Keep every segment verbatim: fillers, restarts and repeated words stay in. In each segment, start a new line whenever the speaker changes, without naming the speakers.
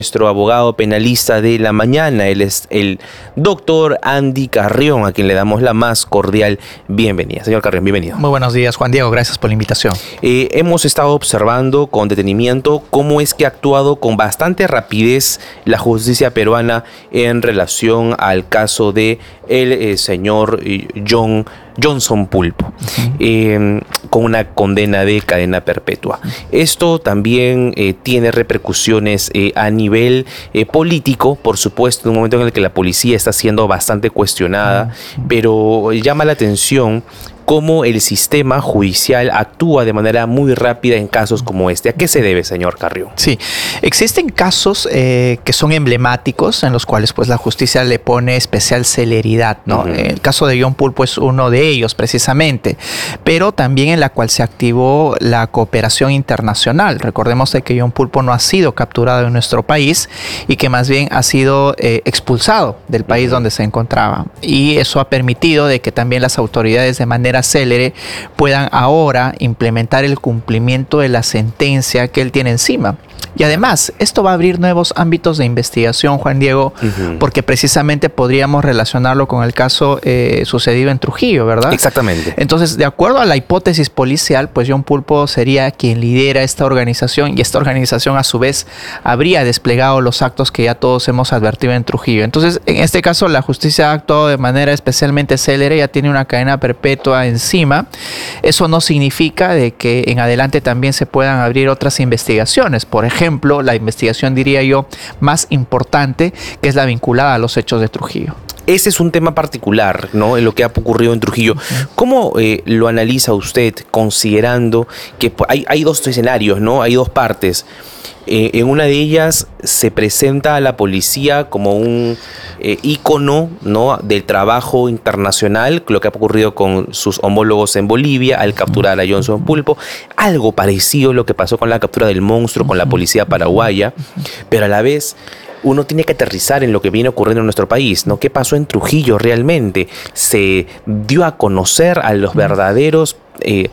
Nuestro abogado penalista de la mañana, él es el doctor Andy Carrión, a quien le damos la más cordial bienvenida. Señor Carrión, bienvenido.
Muy buenos días, Juan Diego, gracias por la invitación.
Eh, hemos estado observando con detenimiento cómo es que ha actuado con bastante rapidez la justicia peruana en relación al caso de el eh, señor eh, John Johnson Pulpo, uh-huh. eh, con una condena de cadena perpetua. Esto también eh, tiene repercusiones eh, a nivel eh, político, por supuesto, en un momento en el que la policía está siendo bastante cuestionada, uh-huh. pero llama la atención cómo el sistema judicial actúa de manera muy rápida en casos como este. ¿A qué se debe, señor Carrión?
Sí, existen casos eh, que son emblemáticos en los cuales pues la justicia le pone especial celeridad, ¿no? Uh-huh. El caso de John Pulpo es uno de ellos precisamente, pero también en la cual se activó la cooperación internacional. Recordemos de que John Pulpo no ha sido capturado en nuestro país y que más bien ha sido eh, expulsado del país uh-huh. donde se encontraba. Y eso ha permitido de que también las autoridades de manera célere puedan ahora implementar el cumplimiento de la sentencia que él tiene encima. Y además, esto va a abrir nuevos ámbitos de investigación, Juan Diego, uh-huh. porque precisamente podríamos relacionarlo con el caso eh, sucedido en Trujillo, ¿verdad?
Exactamente.
Entonces, de acuerdo a la hipótesis policial, pues John Pulpo sería quien lidera esta organización y esta organización a su vez habría desplegado los actos que ya todos hemos advertido en Trujillo. Entonces, en este caso, la justicia ha actuado de manera especialmente célere, ya tiene una cadena perpetua encima. Eso no significa de que en adelante también se puedan abrir otras investigaciones. Por ejemplo, ejemplo, la investigación, diría yo, más importante, que es la vinculada a los hechos de Trujillo.
Ese es un tema particular, ¿no? En lo que ha ocurrido en Trujillo. ¿Cómo eh, lo analiza usted, considerando que hay, hay dos escenarios, ¿no? Hay dos partes. Eh, en una de ellas se presenta a la policía como un eh, ícono, ¿no?, del trabajo internacional, lo que ha ocurrido con sus homólogos en Bolivia al capturar a Johnson Pulpo, algo parecido a lo que pasó con la captura del monstruo con la policía paraguaya, pero a la vez uno tiene que aterrizar en lo que viene ocurriendo en nuestro país, ¿no? ¿Qué pasó en Trujillo realmente? Se dio a conocer a los verdaderos eh,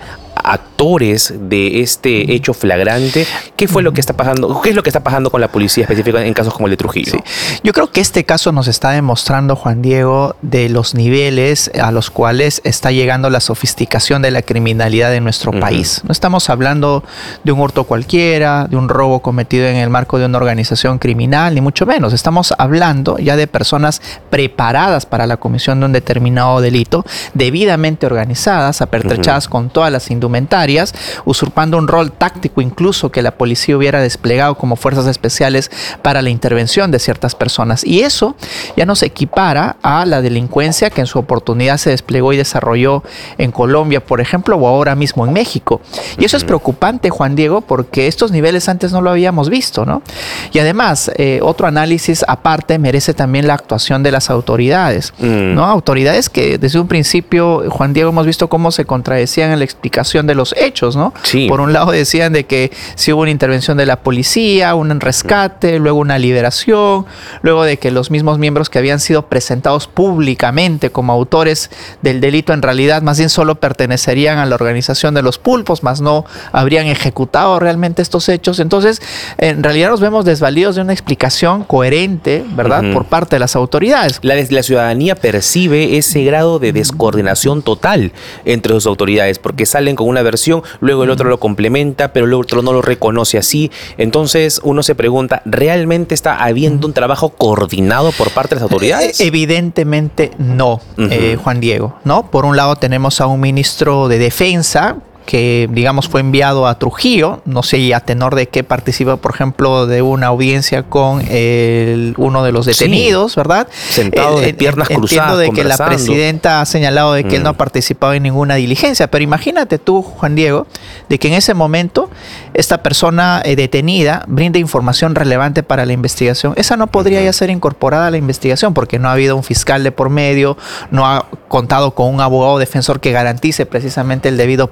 actores de este hecho flagrante. ¿Qué fue lo que está pasando? ¿Qué es lo que está pasando con la policía específica en casos como el de Trujillo?
Sí. Yo creo que este caso nos está demostrando, Juan Diego, de los niveles a los cuales está llegando la sofisticación de la criminalidad en nuestro uh-huh. país. No estamos hablando de un hurto cualquiera, de un robo cometido en el marco de una organización criminal, ni mucho menos. Estamos hablando ya de personas preparadas para la comisión de un determinado delito, debidamente organizadas, apertrechadas uh-huh. con todas las indumentarias, usurpando un rol táctico incluso que la policía hubiera desplegado como fuerzas especiales para la intervención de ciertas personas. Y eso ya nos equipara a la delincuencia que en su oportunidad se desplegó y desarrolló en Colombia, por ejemplo, o ahora mismo en México. Y eso uh-huh. es preocupante, Juan Diego, porque estos niveles antes no lo habíamos visto, ¿no? Y además, eh, otro análisis aparte merece también la actuación de las autoridades, uh-huh. ¿no? Autoridades que desde un principio, Juan Diego, hemos visto cómo se contradecían en la explicación de los hechos, ¿no?
Sí.
Por un lado decían de que si hubo una intervención de la policía, un rescate, luego una liberación, luego de que los mismos miembros que habían sido presentados públicamente como autores del delito en realidad más bien solo pertenecerían a la organización de los pulpos, más no habrían ejecutado realmente estos hechos. Entonces, en realidad nos vemos desvalidos de una explicación coherente, ¿verdad? Uh-huh. Por parte de las autoridades.
La, la ciudadanía percibe ese grado de descoordinación total entre sus autoridades, porque salen con una versión, luego el otro lo complementa, pero el otro no lo reconoce así. Entonces uno se pregunta, ¿realmente está habiendo un trabajo coordinado por parte de las autoridades?
Evidentemente no, uh-huh. eh, Juan Diego, ¿no? Por un lado tenemos a un ministro de Defensa que, digamos, fue enviado a Trujillo, no sé a tenor de qué participa, por ejemplo, de una audiencia con el, uno de los detenidos, sí. ¿verdad?
Sentado de eh, piernas cruzadas,
entiendo de que la presidenta ha señalado de que mm. él no ha participado en ninguna diligencia, pero imagínate tú, Juan Diego, de que en ese momento esta persona eh, detenida brinda información relevante para la investigación. Esa no podría mm. ya ser incorporada a la investigación porque no ha habido un fiscal de por medio, no ha contado con un abogado defensor que garantice precisamente el debido procedimiento.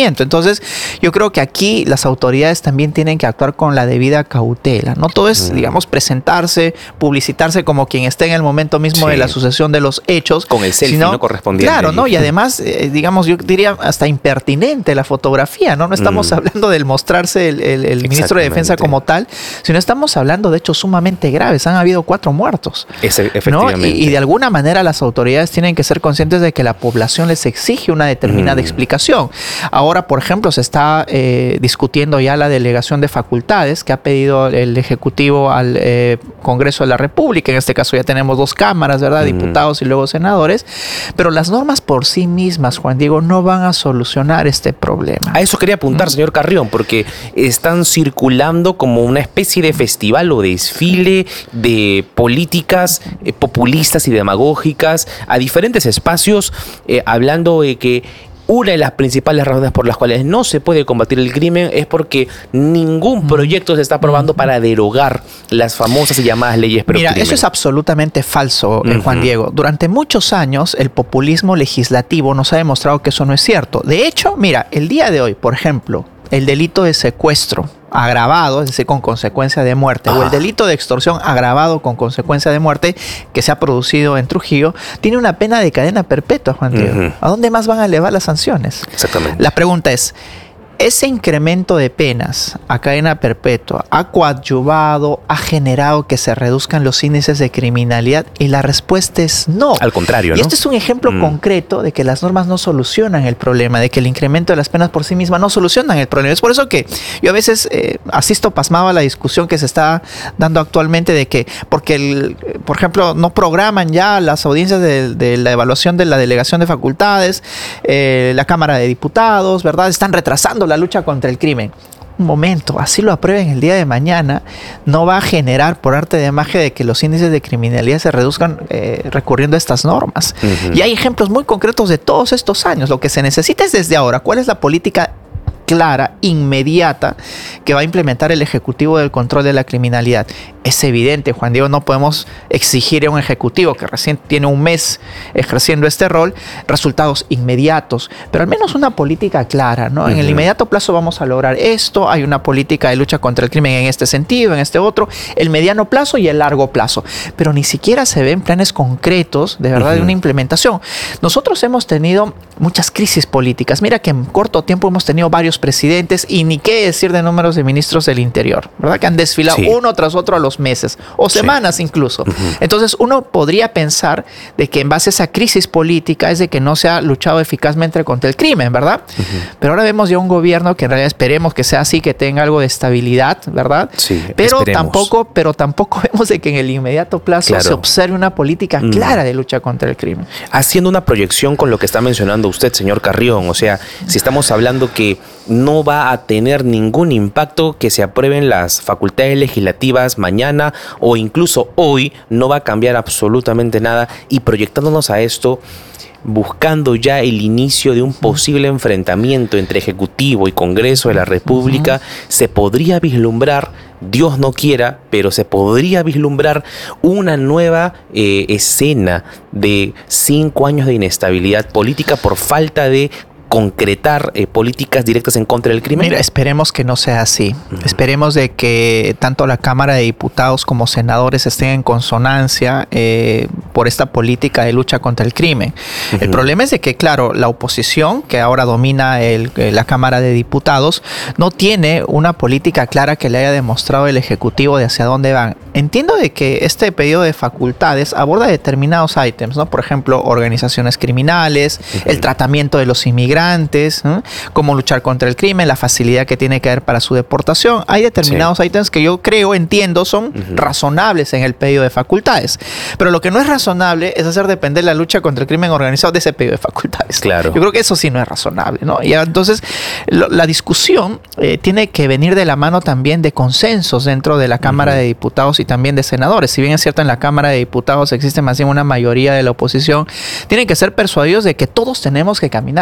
procedimiento. Entonces, yo creo que aquí las autoridades también tienen que actuar con la debida cautela. No todo es, mm. digamos, presentarse, publicitarse como quien está en el momento mismo sí. de la sucesión de los hechos.
Con el selfie
sino,
no correspondiente.
Claro, ¿no? Y además, eh, digamos, yo diría hasta impertinente la fotografía, ¿no? No estamos mm. hablando del mostrarse el, el, el ministro de Defensa como tal, sino estamos hablando de hechos sumamente graves. Han habido cuatro muertos.
Ese, efectivamente.
¿no? Y, y de alguna manera las autoridades tienen que ser conscientes de que la población les exige una determinada mm. explicación. Ahora, por ejemplo, se está eh, discutiendo ya la delegación de facultades que ha pedido el Ejecutivo al eh, Congreso de la República. En este caso ya tenemos dos cámaras, ¿verdad? Mm. Diputados y luego senadores. Pero las normas por sí mismas, Juan Diego, no van a solucionar este problema.
A eso quería apuntar, mm. señor Carrión, porque están circulando como una especie de festival o desfile de políticas eh, populistas y demagógicas a diferentes espacios, eh, hablando de que una de las principales razones por las cuales no se puede combatir el crimen es porque ningún proyecto se está aprobando para derogar las famosas y llamadas leyes pro
Mira,
crimen.
Eso es absolutamente falso, eh, uh-huh. Juan Diego. Durante muchos años el populismo legislativo nos ha demostrado que eso no es cierto. De hecho, mira, el día de hoy, por ejemplo, el delito de secuestro agravado, es decir, con consecuencia de muerte, Ajá. o el delito de extorsión agravado con consecuencia de muerte que se ha producido en Trujillo, tiene una pena de cadena perpetua, Juan Diego. Uh-huh. ¿A dónde más van a elevar las sanciones?
Exactamente.
La pregunta es, ¿ese incremento de penas a cadena perpetua ha coadyuvado, ha generado que se reduzcan los índices de criminalidad? Y la respuesta es no.
Al contrario,
y
¿no?
este es un ejemplo mm. concreto de que las normas no solucionan el problema, de que el incremento de las penas por sí misma no solucionan el problema. Es por eso que yo a veces eh, asisto pasmado a la discusión que se está dando actualmente de que, porque, el, por ejemplo, no programan ya las audiencias de, de la evaluación de la delegación de facultades, eh, la Cámara de Diputados, ¿verdad? Están retrasando la lucha contra el crimen. Un momento, así lo aprueben el día de mañana, no va a generar por arte de magia de que los índices de criminalidad se reduzcan eh, recurriendo a estas normas. Uh-huh. Y hay ejemplos muy concretos de todos estos años. Lo que se necesita es desde ahora, ¿cuál es la política clara, inmediata, que va a implementar el Ejecutivo del control de la criminalidad? Es evidente, Juan Diego, no podemos exigir a un ejecutivo que recién tiene un mes ejerciendo este rol resultados inmediatos, pero al menos una política clara, ¿no? Uh-huh. En el inmediato plazo vamos a lograr esto, hay una política de lucha contra el crimen en este sentido, en este otro, el mediano plazo y el largo plazo, pero ni siquiera se ven planes concretos, de verdad, uh-huh. de una implementación. Nosotros hemos tenido muchas crisis políticas. Mira que en corto tiempo hemos tenido varios presidentes y ni qué decir de números de ministros del Interior, ¿verdad? Que han desfilado sí. uno tras otro a los meses o semanas sí. incluso. Uh-huh. Entonces uno podría pensar de que en base a esa crisis política es de que no se ha luchado eficazmente contra el crimen, ¿verdad? Uh-huh. Pero ahora vemos ya un gobierno que en realidad esperemos que sea así, que tenga algo de estabilidad, ¿verdad?
Sí,
pero
esperemos.
tampoco, pero tampoco vemos de que en el inmediato plazo claro. se observe una política mm. clara de lucha contra el crimen.
Haciendo una proyección con lo que está mencionando usted, señor Carrión, o sea, si estamos hablando que no va a tener ningún impacto que se aprueben las facultades legislativas mañana o incluso hoy, no va a cambiar absolutamente nada, y proyectándonos a esto, buscando ya el inicio de un posible enfrentamiento entre Ejecutivo y Congreso de la República, uh-huh. se podría vislumbrar, Dios no quiera, pero se podría vislumbrar una nueva eh, escena de cinco años de inestabilidad política por falta de concretar eh, políticas directas en contra del crimen?
Mira, esperemos que no sea así. Uh-huh. Esperemos de que tanto la Cámara de Diputados como senadores estén en consonancia eh, por esta política de lucha contra el crimen. Uh-huh. El problema es de que, claro, la oposición, que ahora domina el, la Cámara de Diputados, no tiene una política clara que le haya demostrado el Ejecutivo de hacia dónde van. Entiendo de que este pedido de facultades aborda determinados ítems, ¿no? Por ejemplo, organizaciones criminales, uh-huh. el tratamiento de los inmigrantes, Antes, ¿no? Cómo luchar contra el crimen, la facilidad que tiene que haber para su deportación. Hay determinados sí. ítems que yo creo, entiendo, son uh-huh. razonables en el pedido de facultades. Pero lo que no es razonable es hacer depender la lucha contra el crimen organizado de ese pedido de facultades.
Claro.
Yo creo que eso sí no es razonable, ¿no? Y entonces, lo, la discusión eh, tiene que venir de la mano también de consensos dentro de la Cámara uh-huh. de Diputados y también de senadores. Si bien es cierto, en la Cámara de Diputados existe más bien una mayoría de la oposición, tienen que ser persuadidos de que todos tenemos que caminar en un mismo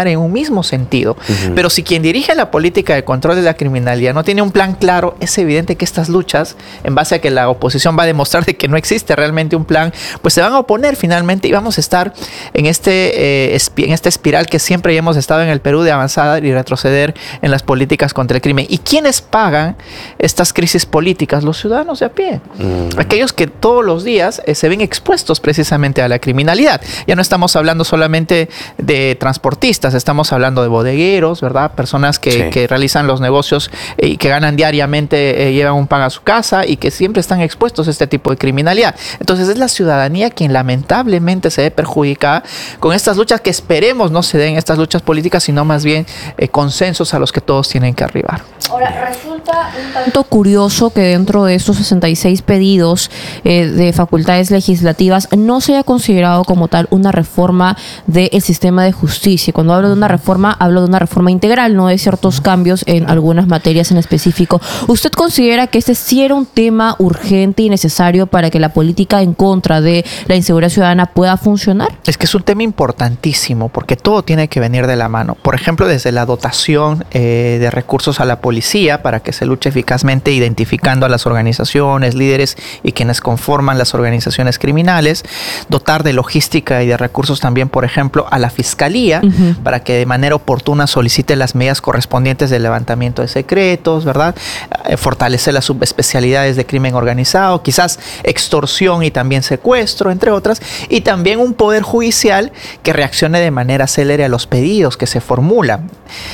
mismo sentido. Uh-huh. Pero si quien dirige la política de control de la criminalidad no tiene un plan claro, es evidente que estas luchas, en base a que la oposición va a demostrar de que no existe realmente un plan, pues se van a oponer finalmente y vamos a estar en este, eh, en esta espiral que siempre hemos estado en el Perú de avanzar y retroceder en las políticas contra el crimen. ¿Y quiénes pagan estas crisis políticas? Los ciudadanos de a pie. Uh-huh. Aquellos que todos los días eh, se ven expuestos precisamente a la criminalidad. Ya no estamos hablando solamente de transportistas, estamos hablando de bodegueros, ¿verdad? Personas que, sí. que realizan los negocios y que ganan diariamente, eh, llevan un pan a su casa y que siempre están expuestos a este tipo de criminalidad. Entonces es la ciudadanía quien lamentablemente se ve perjudicada con estas luchas que esperemos no se den, estas luchas políticas, sino más bien eh, consensos a los que todos tienen que arribar.
Ahora, resulta un tanto curioso que dentro de estos sesenta y seis pedidos eh, de facultades legislativas no se haya considerado como tal una reforma del sistema de justicia. Cuando hablo de una reforma, hablo de una reforma integral, no de ciertos cambios en algunas materias en específico. ¿Usted considera que este sí era un tema urgente y necesario para que la política en contra de la inseguridad ciudadana pueda funcionar?
Es que es un tema importantísimo porque todo tiene que venir de la mano. Por ejemplo, desde la dotación eh, de recursos a la policía para que se luche eficazmente identificando a las organizaciones, líderes y quienes conforman las organizaciones criminales, dotar de logística y de recursos también, por ejemplo, a la fiscalía uh-huh. para que de manera oportuna solicite las medidas correspondientes del levantamiento de secretos, ¿verdad? Eh, fortalecer las subespecialidades de crimen organizado, quizás extorsión y también secuestro, entre otras, y también un poder judicial que reaccione de manera célere a los pedidos que se formulan.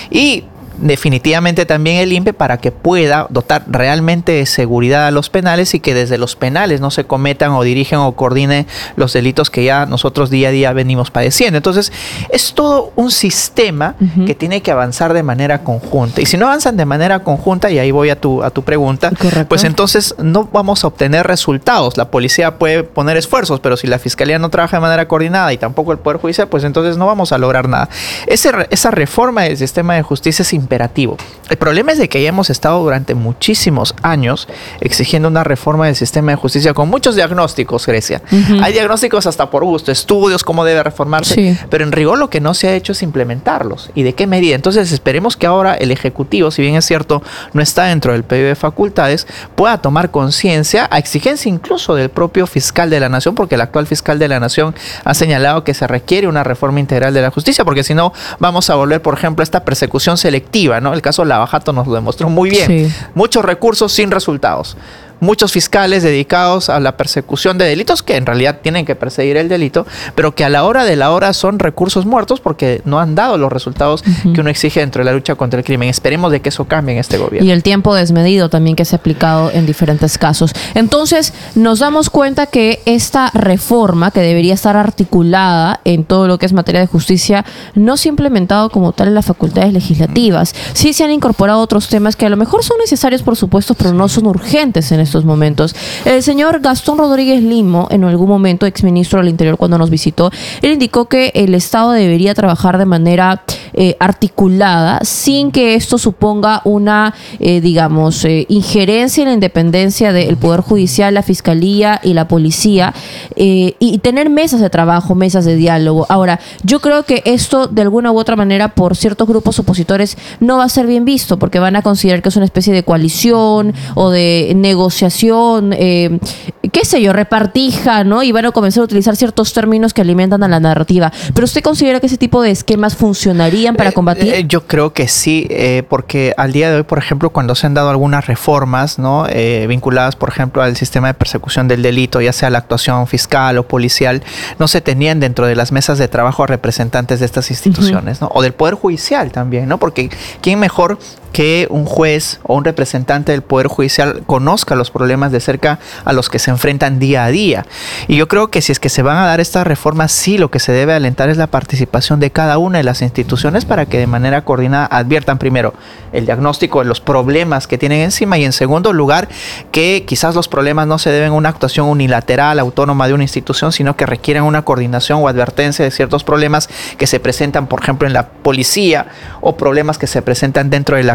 Y definitivamente también el I N P E para que pueda dotar realmente de seguridad a los penales y que desde los penales no se cometan o dirigen o coordinen los delitos que ya nosotros día a día venimos padeciendo. Entonces es todo un sistema uh-huh. que tiene que avanzar de manera conjunta, y si no avanzan de manera conjunta, y ahí voy a tu, a tu pregunta, correcto, pues entonces no vamos a obtener resultados. La policía puede poner esfuerzos, pero si la fiscalía no trabaja de manera coordinada y tampoco el Poder Judicial, pues entonces no vamos a lograr nada. Ese, esa reforma del sistema de justicia es imperativo. El problema es de que ya hemos estado durante muchísimos años exigiendo una reforma del sistema de justicia con muchos diagnósticos, Grecia. Uh-huh. Hay diagnósticos hasta por gusto, estudios, cómo debe reformarse, sí. pero en rigor lo que no se ha hecho es implementarlos. ¿Y de qué medida? Entonces esperemos que ahora el Ejecutivo, si bien es cierto, no está dentro del pedido de facultades, pueda tomar conciencia, a exigencia incluso del propio fiscal de la Nación, porque el actual fiscal de la Nación ha señalado que se requiere una reforma integral de la justicia, porque si no vamos a volver, por ejemplo, a esta persecución selectiva, ¿no? El caso Lavajato nos lo demostró muy bien. Sí. Muchos recursos sin resultados. Muchos fiscales dedicados a la persecución de delitos que en realidad tienen que perseguir el delito, pero que a la hora de la hora son recursos muertos porque no han dado los resultados uh-huh. que uno exige dentro de la lucha contra el crimen. Esperemos de que eso cambie en este gobierno.
Y el tiempo desmedido también que se ha aplicado en diferentes casos. Entonces, nos damos cuenta que esta reforma, que debería estar articulada en todo lo que es materia de justicia, no se ha implementado como tal en las facultades legislativas. Sí se han incorporado otros temas que a lo mejor son necesarios, por supuesto, pero no son urgentes en estos momentos. El señor Gastón Rodríguez Limo, en algún momento exministro del Interior, cuando nos visitó, él indicó que el Estado debería trabajar de manera eh, articulada, sin que esto suponga una, eh, digamos, eh, injerencia en la independencia del Poder Judicial, la Fiscalía y la Policía, eh, y tener mesas de trabajo, mesas de diálogo. Ahora, yo creo que esto, de alguna u otra manera, por ciertos grupos opositores, no va a ser bien visto, porque van a considerar que es una especie de coalición o de negociación negociación, eh, qué sé yo, repartija, ¿no? Y van a comenzar a utilizar ciertos términos que alimentan a la narrativa. ¿Pero usted considera que ese tipo de esquemas funcionarían para combatir?
Eh, eh, yo creo que sí, eh, porque al día de hoy, por ejemplo, cuando se han dado algunas reformas, ¿no? Eh, vinculadas, por ejemplo, al sistema de persecución del delito, ya sea la actuación fiscal o policial, no se tenían dentro de las mesas de trabajo a representantes de estas instituciones, uh-huh. ¿no? O del Poder Judicial también, ¿no? Porque ¿quién mejor que un juez o un representante del Poder Judicial conozca los problemas de cerca a los que se enfrentan día a día? Y yo creo que si es que se van a dar estas reformas, sí, lo que se debe alentar es la participación de cada una de las instituciones para que de manera coordinada adviertan primero el diagnóstico de los problemas que tienen encima, y en segundo lugar que quizás los problemas no se deben a una actuación unilateral, autónoma de una institución, sino que requieren una coordinación o advertencia de ciertos problemas que se presentan, por ejemplo, en la policía, o problemas que se presentan dentro de la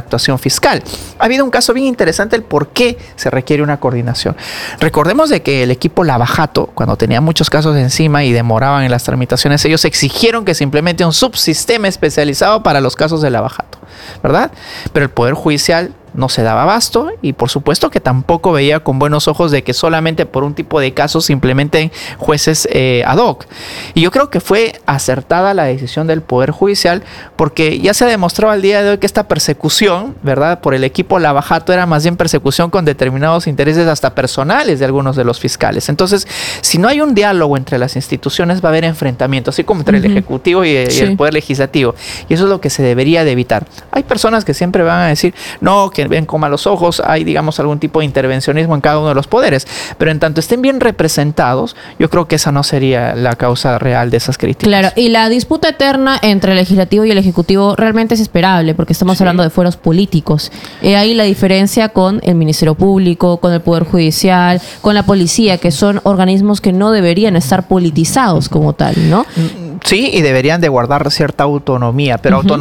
actuación fiscal. Ha habido un caso bien interesante el por qué se requiere una coordinación. Recordemos de que el equipo Lavajato, cuando tenía muchos casos encima y demoraban en las tramitaciones, ellos exigieron que se implemente un subsistema especializado para los casos de Lavajato, ¿verdad? Pero el Poder Judicial no se daba abasto y por supuesto que tampoco veía con buenos ojos de que solamente por un tipo de casos se implementen jueces eh, ad hoc. Y yo creo que fue acertada la decisión del Poder Judicial porque ya se ha demostrado al día de hoy que esta persecución, ¿verdad?, por el equipo Lavajato era más bien persecución con determinados intereses hasta personales de algunos de los fiscales. Entonces, si no hay un diálogo entre las instituciones, va a haber enfrentamiento, así como entre uh-huh. el Ejecutivo y, sí. y el Poder Legislativo. Y eso es lo que se debería de evitar. Hay personas que siempre van a decir, no, que ven con malos ojos, hay, digamos, algún tipo de intervencionismo en cada uno de los poderes, pero en tanto estén bien representados, yo creo que esa no sería la causa real de esas críticas.
Claro, y la disputa eterna entre el Legislativo y el Ejecutivo realmente es esperable, porque estamos sí. hablando de fueros políticos. Eh, ahí la diferencia con el Ministerio Público, con el Poder Judicial, con la Policía, que son organismos que no deberían estar politizados como tal, ¿no?
Sí, y deberían de guardar cierta autonomía, pero uh-huh. autonomía